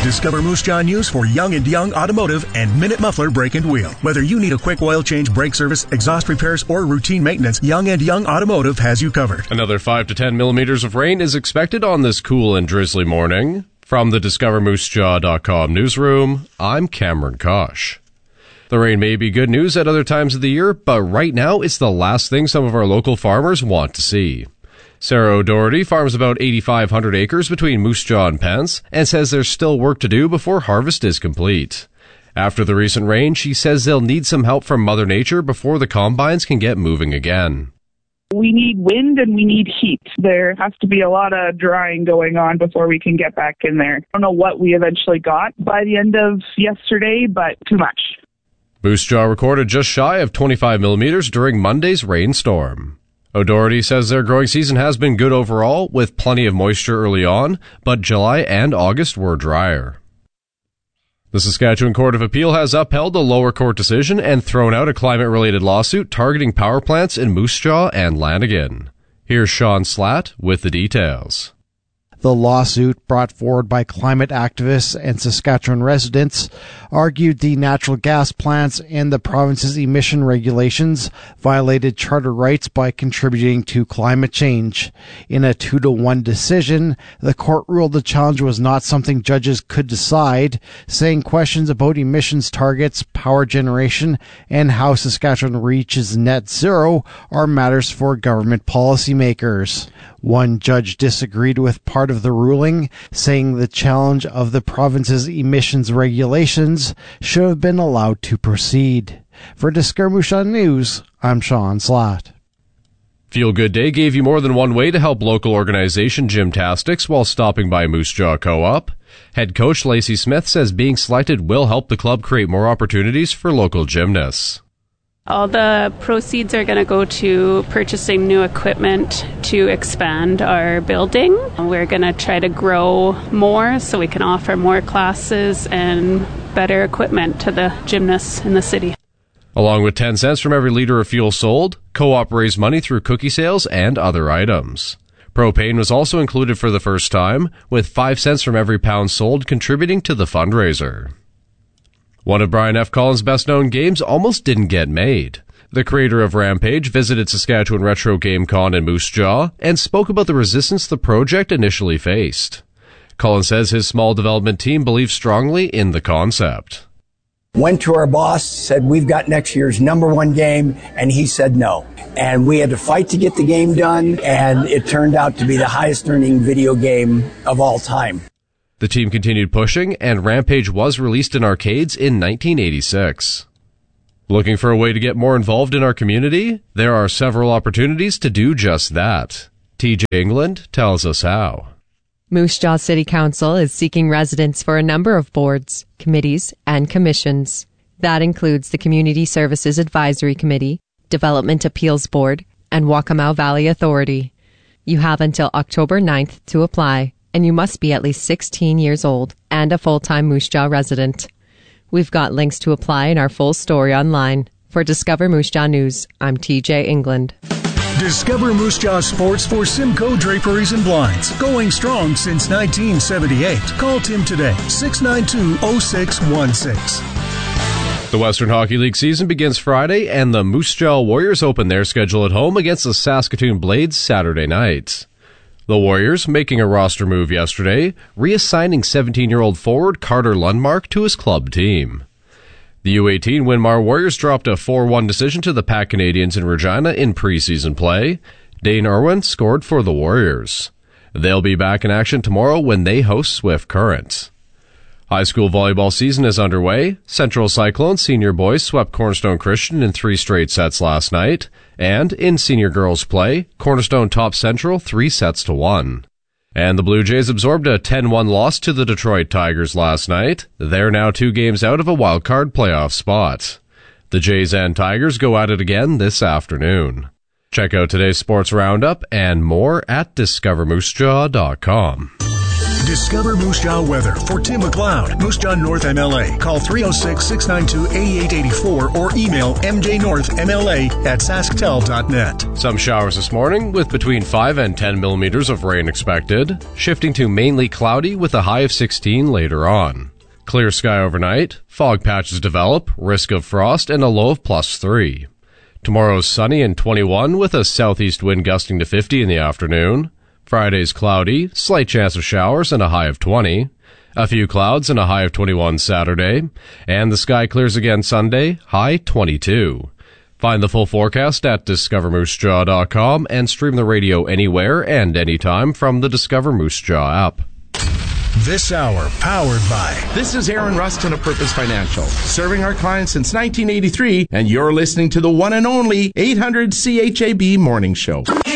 Discover Moose Jaw News for Young and Young Automotive and Minute Muffler Brake and Wheel. Whether you need a quick oil change, brake service, exhaust repairs, or routine maintenance, Young and Young Automotive has you covered. Another 5 to 10 millimeters of rain is expected on this cool and drizzly morning. From the DiscoverMooseJaw.com newsroom, I'm Cameron Kosh. The rain may be good news at other times of the year, but right now it's the last thing some of our local farmers want to see. Sarah O'Doherty farms about 8,500 acres between Moose Jaw and Pence and says there's still work to do before harvest is complete. After the recent rain, she says they'll need some help from Mother Nature before the combines can get moving again. We need wind and we need heat. There has to be a lot of drying going on before we can get back in there. I don't know what we eventually got by the end of yesterday, but too much. Moose Jaw recorded just shy of 25 millimeters during Monday's rainstorm. O'Doherty says their growing season has been good overall, with plenty of moisture early on, but July and August were drier. The Saskatchewan Court of Appeal has upheld a lower court decision and thrown out a climate-related lawsuit targeting power plants in Moose Jaw and Lanigan. Here's Sean Slatt with the details. The lawsuit, brought forward by climate activists and Saskatchewan residents, argued the natural gas plants and the province's emission regulations violated charter rights by contributing to climate change. In a 2-1 decision, the court ruled the challenge was not something judges could decide, saying questions about emissions targets, power generation, and how Saskatchewan reaches net zero are matters for government policymakers. One judge disagreed with part of the ruling, saying the challenge of the province's emissions regulations should have been allowed to proceed. For Discover Moose Jaw News, I'm Sean Slatt. Feel Good Day gave you more than one way to help local organization Gymtastics while stopping by Moose Jaw Co-op. Head coach Lacey Smith says being selected will help the club create more opportunities for local gymnasts. All the proceeds are going to go to purchasing new equipment to expand our building. We're going to try to grow more so we can offer more classes and better equipment to the gymnasts in the city. Along with 10 cents from every liter of fuel sold, Co-op raised money through cookie sales and other items. Propane was also included for the first time, with 5 cents from every pound sold contributing to the fundraiser. One of Brian F. Collins' best-known games almost didn't get made. The creator of Rampage visited Saskatchewan Retro Game Con in Moose Jaw and spoke about the resistance the project initially faced. Collins says his small development team believes strongly in the concept. Went to our boss, said we've got next year's #1 game, and he said no. And we had to fight to get the game done, and it turned out to be the highest-earning video game of all time. The team continued pushing, and Rampage was released in arcades in 1986. Looking for a way to get more involved in our community? There are several opportunities to do just that. TJ England tells us how. Moose Jaw City Council is seeking residents for a number of boards, committees, and commissions. That includes the Community Services Advisory Committee, Development Appeals Board, and Waccamaw Valley Authority. You have until October 9th to apply, and you must be at least 16 years old and a full-time Moose Jaw resident. We've got links to apply in our full story online. For Discover Moose Jaw News, I'm TJ England. Discover Moose Jaw Sports for Simcoe Draperies and Blinds. Going strong since 1978. Call Tim today, 692-0616. The Western Hockey League season begins Friday, and the Moose Jaw Warriors open their schedule at home against the Saskatoon Blades Saturday night. The Warriors making a roster move yesterday, reassigning 17-year-old forward Carter Lundmark to his club team. The U18 Winmar Warriors dropped a 4-1 decision to the Pac Canadians in Regina in preseason play. Dane Irwin scored for the Warriors. They'll be back in action tomorrow when they host Swift Current. High school volleyball season is underway. Central Cyclones senior boys swept Cornerstone Christian in 3 straight sets last night. And in senior girls play, Cornerstone topped Central 3-1. And the Blue Jays absorbed a 10-1 loss to the Detroit Tigers last night. They're now 2 games out of a wildcard playoff spot. The Jays and Tigers go at it again this afternoon. Check out today's sports roundup and more at DiscoverMooseJaw.com. Discover Moose Jaw weather for Tim McLeod, Moose Jaw North MLA. Call 306-692-8884 or email mjnorthmla@sasktel.net. Some showers this morning with between 5 and 10 millimeters of rain expected, shifting to mainly cloudy with a high of 16 later on. Clear sky overnight, fog patches develop, risk of frost, and a low of +3. Tomorrow's sunny and 21 with a southeast wind gusting to 50 in the afternoon. Friday's cloudy, slight chance of showers and a high of 20. A few clouds and a high of 21 Saturday. And the sky clears again Sunday, high 22. Find the full forecast at discovermoosejaw.com and stream the radio anywhere and anytime from the Discover Moose Jaw app. This hour powered by... This is Aaron Rustin of Purpose Financial, serving our clients since 1983, and you're listening to the one and only 800 CHAB Morning Show.